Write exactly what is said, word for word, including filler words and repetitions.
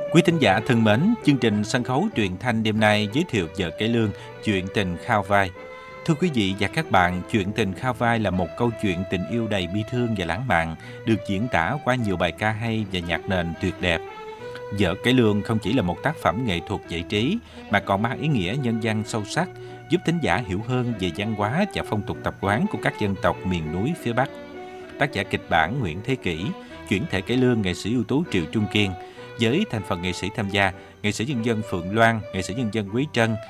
Quý thính giả thân mến, chương trình sân khấu truyền thanh đêm nay giới thiệu Vợ Cải Lương, chuyện tình Khao Vai. Thưa quý vị và các bạn, chuyện tình Khao Vai là một câu chuyện tình yêu đầy bi thương và lãng mạn, được diễn tả qua nhiều bài ca hay và nhạc nền tuyệt đẹp. Vợ Cải Lương không chỉ là một tác phẩm nghệ thuật giải trí, mà còn mang ý nghĩa nhân văn sâu sắc, giúp thính giả hiểu hơn về văn hóa và phong tục tập quán của các dân tộc miền núi phía Bắc. Tác giả kịch bản Nguyễn Thế Kỷ, chuyển thể cải lương nghệ sĩ ưu tú Triệu Trung Kiên, với thành phần nghệ sĩ tham gia: nghệ sĩ nhân dân Phượng Loan, nghệ sĩ nhân dân Quý Trân,